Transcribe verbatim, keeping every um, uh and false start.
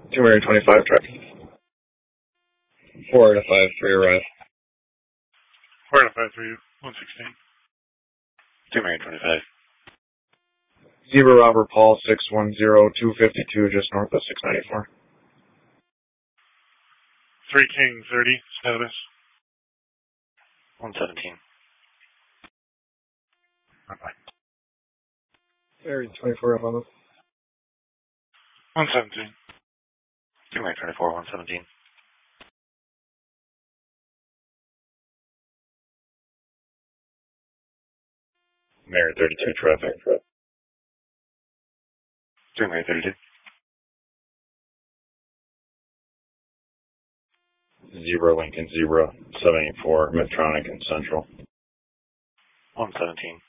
two twenty-five traffic. four to five three arrive. four to five three, one sixteen. two twenty-five. Zebra Robert Paul, six one zero, two fifty-two, just north of six ninety-four. three King thirty, status. one seventeen. Bye-bye. Area twenty-four up on this. one seventeen. two twenty-four, one seventeen. Mary thirty-two traffic. two thirty-two. Zero Lincoln, zero, seven eighty-four, Medtronic and Central. one seventeen.